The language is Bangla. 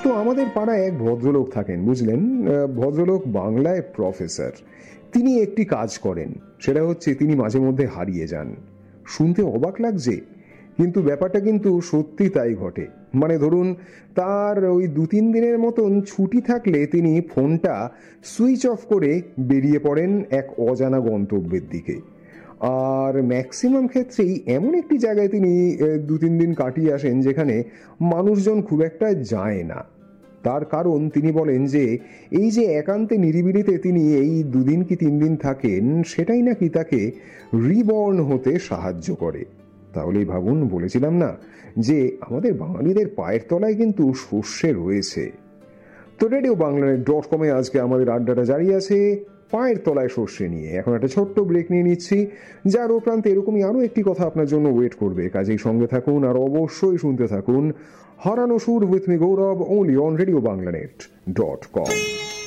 তো আমাদের পাড়ায় এক ভদ্রলোক থাকেন, বুঝলেন। ভদ্রলোক বাংলায় প্রফেসর। তিনি একটি কাজ করেন, সেটা হচ্ছে তিনি মাঝে মধ্যে হারিয়ে যান। শুনতে অবাক লাগছে, কিন্তু ব্যাপারটা কিন্তু সত্যি তাই ঘটে। মানে ধরুন, তার ওই 2-3 দিনের মতন ছুটি থাকলে তিনি ফোনটা সুইচ অফ করে বেরিয়ে পড়েন এক অজানা গন্তব্যের দিকে। আর ম্যাক্সিমাম ক্ষেত্রেই এমন একটি জায়গায় তিনি 2-3 দিন কাটিয়ে আসেন যেখানে মানুষজন খুব একটা যায় না। তার কারণ তিনি বলেন যে এই যে একান্তে নিরিবিলিতে তিনি এই 2 দিন কি 3 দিন থাকেন, সেটাই নাকি তাকে রিবর্ন হতে সাহায্য করে। তাহলেই ভাবুন, বলেছিলাম না যে আমাদের বাঙালিদের পায়ের তলায় কিন্তু সর্ষে রয়েছে। তো রেডিও বাংলা.com আজকে আমাদের আড্ডাটা জারি আছে পায়ের তলায় সর্ষে নিয়ে। এখন একটা ছোট্ট ব্রেক নিয়ে নিচ্ছি, যার প্রান্তে এরকমই আরো একটি কথা আপনার জন্য ওয়েট করবে। কাজেই সঙ্গে থাকুন আর অবশ্যই শুনতে থাকুন হারানো সুর with me Gaurav, only on radio banglanet.com।